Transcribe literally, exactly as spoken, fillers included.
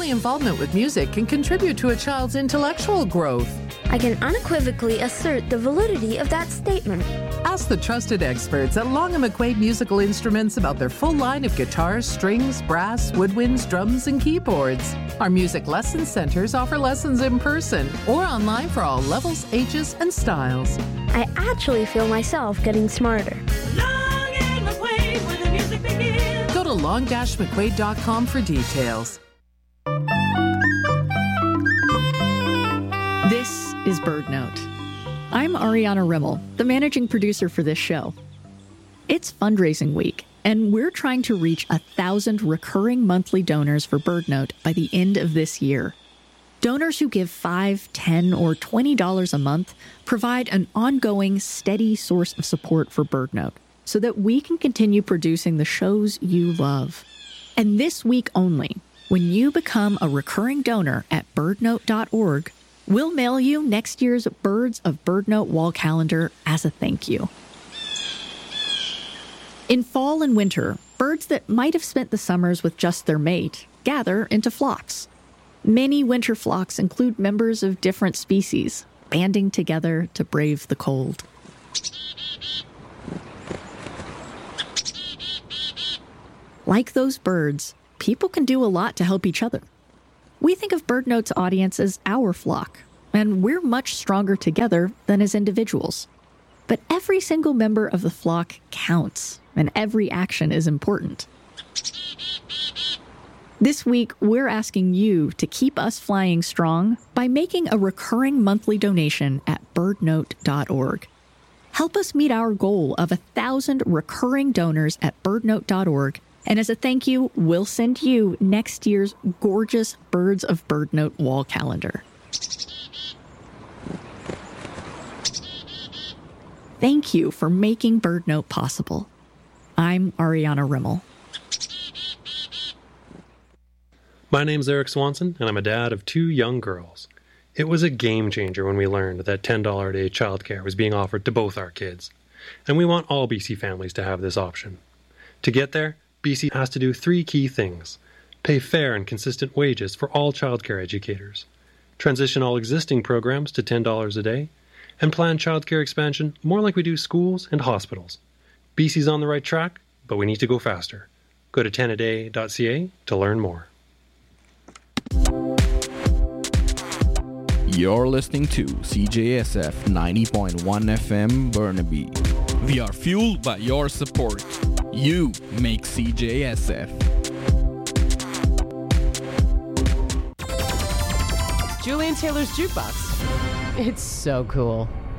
Early involvement with music can contribute to a child's intellectual growth. I can unequivocally assert the validity of that statement. Ask the trusted experts at Long and McQuaid Musical Instruments about their full line of guitars, strings, brass, woodwinds, drums, and keyboards. Our music lesson centers offer lessons in person or online for all levels, ages, and styles. I actually feel myself getting smarter. Long and McQuaid, where the music begins. Go to long dash mcquaid dot com for details. This is Bird Note. I'm Ariana Rimmel, the managing producer for this show. It's fundraising week, and we're trying to reach a thousand recurring monthly donors for Bird Note by the end of this year. Donors who give five, ten, or twenty dollars a month provide an ongoing, steady source of support for Bird Note so that we can continue producing the shows you love. And this week only, when you become a recurring donor at bird note dot org, we'll mail you next year's Birds of Bird Note wall calendar as a thank you. In fall and winter, birds that might have spent the summers with just their mate gather into flocks. Many winter flocks include members of different species, banding together to brave the cold. Like those birds, people can do a lot to help each other. We think of Bird Note's audience as our flock, and we're much stronger together than as individuals. But every single member of the flock counts, and every action is important. This week, we're asking you to keep us flying strong by making a recurring monthly donation at bird note dot org. Help us meet our goal of a thousand recurring donors at bird note dot org. And as a thank you, we'll send you next year's gorgeous Birds of Bird Note wall calendar. Thank you for making Bird Note possible. I'm Ariana Rimmel. My name's Eric Swanson, and I'm a dad of two young girls. It was a game changer when we learned that ten dollars a day childcare was being offered to both our kids. And we want all B C families to have this option. To get there, B C has to do three key things: pay fair and consistent wages for all childcare educators, transition all existing programs to ten dollars a day, and plan childcare expansion more like we do schools and hospitals. B C's on the right track, but we need to go faster. Go to ten a day dot c a to learn more. You're listening to C J S F ninety point one F M Burnaby. We are fueled by your support. You make C J S F. Julian Taylor's Jukebox. It's so cool.